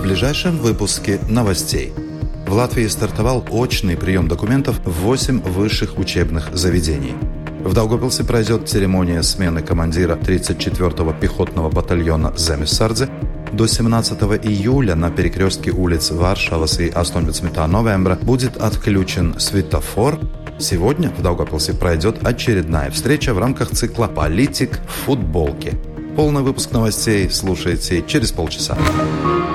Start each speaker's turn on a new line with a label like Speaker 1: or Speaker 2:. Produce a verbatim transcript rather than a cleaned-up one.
Speaker 1: ближайшем выпуске новостей. В Латвии стартовал очный прием документов в восемь высших учебных заведений. В Даугавпилсе пройдет церемония смены командира тридцать четвёртого пехотного батальона Земесардзе. До семнадцатого июля на перекрестке улиц Варшавас и astoņpadsmitā novembra будет отключен светофор. Сегодня в Даугавпилсе пройдет очередная встреча в рамках цикла «Политик в футболке». Полный выпуск новостей слушайте через полчаса.